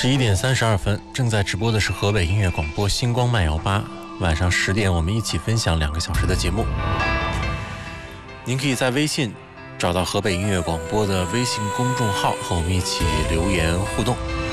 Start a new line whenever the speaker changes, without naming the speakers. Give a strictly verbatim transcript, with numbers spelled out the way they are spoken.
十一点三十二分，正在直播的是河北音乐广播星光慢摇吧。晚上十点，我们一起分享两个小时的节目。您可以在微信找到河北音乐广播的微信公众号，和我们一起留言互动。